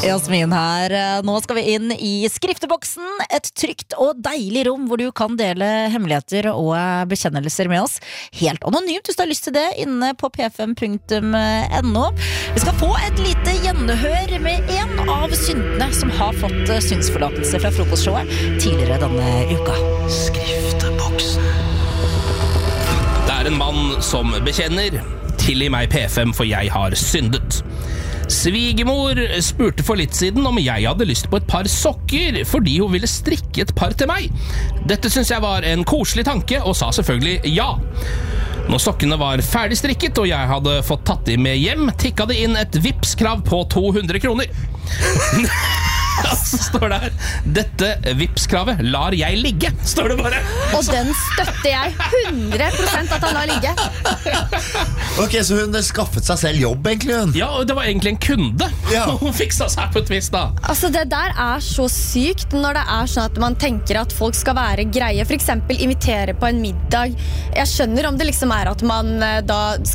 Jasmin her. Nå skal vi inn i skrifteboksen, et trygt og deilig rom hvor du kan dele hemmeligheter og bekjennelser med oss. Helt anonymt hvis du har lyst til det, inne på p5.no. Vi skal få et lite gjenhør med en av syndene som har fått synsforlatelse fra frokostshowet tidligere denne uka. Skrifteboksen. Det er en mann som bekjenner: tilgi meg P5, for jeg har syndet. Svigermor spurte for litt siden om jeg hadde lyst på et par sokker fordi hun ville strikke et par til meg. Dette synes jeg var en koselig tanke, og sa selvfølgelig ja. Når sokkene var ferdig strikket og jeg hadde fått tatt dem med hjem, tikket det inn et Vipps-krav på 200 kroner. Så står det her: dette Vipps-kravet lar jeg ligge, står det bare. Og den støtter jeg 100% at han lar ligge. Ok, så hun skaffet seg selv jobb egentlig, hun? Ja, og det var egentlig en kunde. Ja. Hun fiksa seg på et vis da. Altså det der er så sykt når det er sånn at man tenker at folk skal være greie. For eksempel invitere på en middag. Jeg skjønner om det liksom er at man da